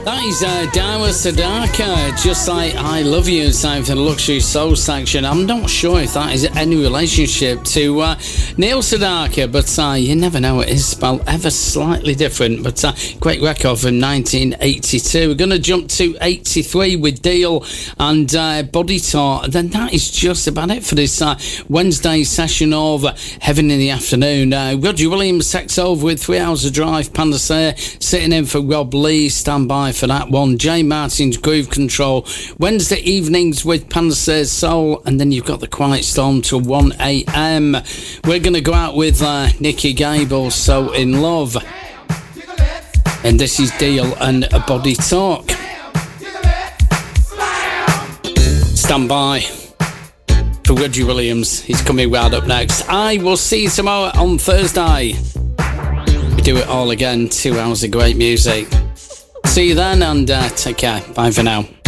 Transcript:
That is Dawa Sadaka, Just Like I Love You, time for the Luxury Soul section. I'm not sure if that is any relationship to Neil Sedaka, but you never know, it is spelled ever slightly different. But great record from 1982. We're going to jump to 83 with Deal and Body Talk. Then that is just about it for this Wednesday session of Heaven in the Afternoon. Roger Williams takes over with 3 hours of drive. Panda Say sitting in for Rob Lee. Stand by for that one. Jay Martin's Groove Control. Wednesday evenings with Panda Say's Soul. And then you've got the Quiet Storm till 1 a.m. We're going to go out with Nicky Gable, So In Love. And this is Deal and Body Talk. Stand by for Reggie Williams. He's coming round up next. I will see you tomorrow on Thursday. We do it all again. 2 hours of great music. See you then and take care. Bye for now.